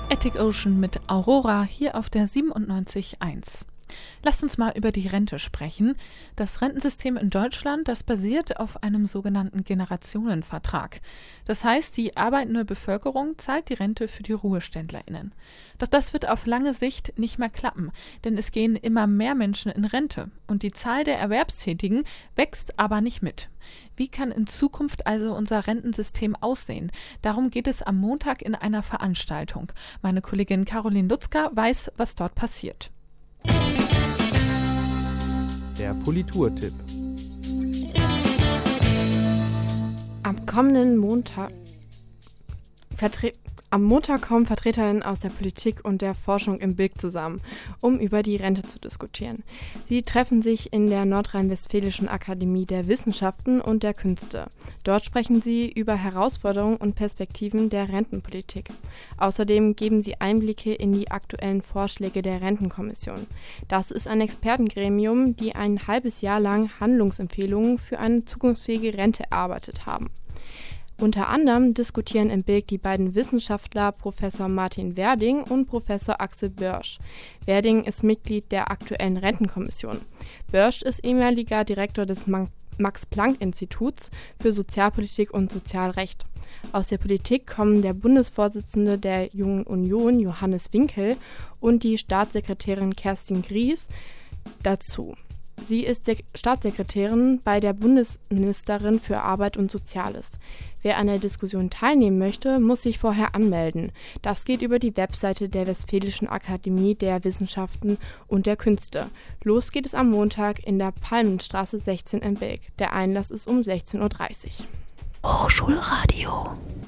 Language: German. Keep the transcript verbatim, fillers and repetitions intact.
Attic Ocean mit Aurora hier auf der siebenundneunzig Komma eins. Lasst uns mal über die Rente sprechen. Das Rentensystem in Deutschland, das basiert auf einem sogenannten Generationenvertrag. Das heißt, die arbeitende Bevölkerung zahlt die Rente für die RuheständlerInnen. Doch das wird auf lange Sicht nicht mehr klappen, denn es gehen immer mehr Menschen in Rente und die Zahl der Erwerbstätigen wächst aber nicht mit. Wie kann in Zukunft also unser Rentensystem aussehen? Darum geht es am Montag in einer Veranstaltung. Meine Kollegin Caroline Lutzka weiß, was dort passiert. Der Politurtipp. Am kommenden Montag vertre- Am Montag kommen VertreterInnen aus der Politik und der Forschung im B I K zusammen, um über die Rente zu diskutieren. Sie treffen sich in der Nordrhein-Westfälischen Akademie der Wissenschaften und der Künste. Dort sprechen sie über Herausforderungen und Perspektiven der Rentenpolitik. Außerdem geben sie Einblicke in die aktuellen Vorschläge der Rentenkommission. Das ist ein Expertengremium, die ein halbes Jahr lang Handlungsempfehlungen für eine zukunftsfähige Rente erarbeitet haben. Unter anderem diskutieren im B I K die beiden Wissenschaftler Professor Martin Werding und Professor Axel Börsch. Werding ist Mitglied der aktuellen Rentenkommission. Börsch ist ehemaliger Direktor des Max-Planck-Instituts für Sozialpolitik und Sozialrecht. Aus der Politik kommen der Bundesvorsitzende der Jungen Union, Johannes Winkel, und die Staatssekretärin Kerstin Gries dazu. Sie ist Sek- Staatssekretärin bei der Bundesministerin für Arbeit und Soziales. Wer an der Diskussion teilnehmen möchte, muss sich vorher anmelden. Das geht über die Webseite der Westfälischen Akademie der Wissenschaften und der Künste. Los geht es am Montag in der Palmenstraße sechzehn in Bilk. Der Einlass ist um sechzehn Uhr dreißig. Hochschulradio.